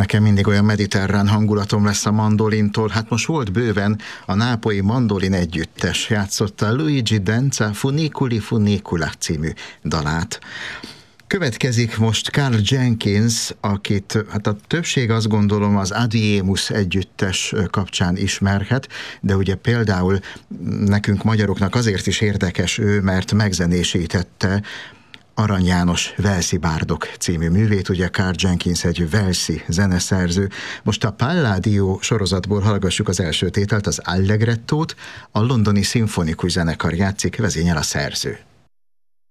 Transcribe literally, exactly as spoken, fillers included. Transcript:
Nekem mindig olyan mediterrán hangulatom lesz a mandolintól. Hát most volt bőven a nápolyi mandolin együttes, játszotta Luigi Denza Funiculi Funicula című dalát. Következik most Karl Jenkins, akit hát a többség azt gondolom az Adiemus együttes kapcsán ismerhet, de ugye például nekünk magyaroknak azért is érdekes ő, mert megzenésítette Arany János Walesi bárdok című művét, ugye Karl Jenkins egy walesi zeneszerző. Most a Palladio sorozatból hallgassuk az első tételt, az Allegrettót, a londoni szimfonikus zenekar játszik, vezényel a szerző.